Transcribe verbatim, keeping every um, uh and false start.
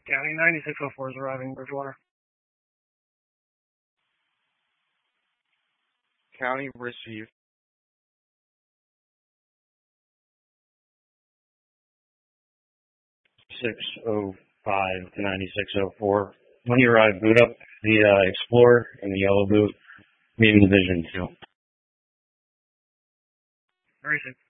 County ninety-six oh four is arriving, Bridgewater. County received. six oh five to ninety-six oh four. When you arrive, boot up the uh, Explorer in the yellow boot, meeting Division two. Very soon.